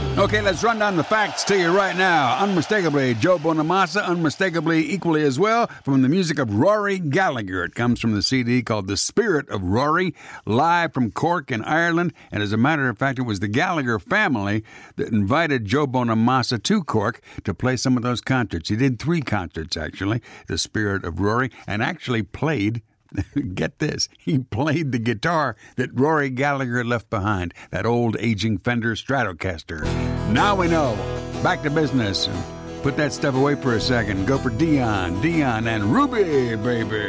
Okay, let's run down the facts to you right now. Unmistakably, Joe Bonamassa, unmistakably equally as well, from the music of Rory Gallagher. It comes from the CD called The Spirit of Rory, live from Cork in Ireland. And as a matter of fact, it was the Gallagher family that invited Joe Bonamassa to Cork to play some of those concerts. He did 3 concerts, actually, The Spirit of Rory, and actually played, get this, he played the guitar that Rory Gallagher left behind, that old aging Fender Stratocaster. Now we know. Back to business. Put that stuff away for a second. Go for Dion and Ruby, baby.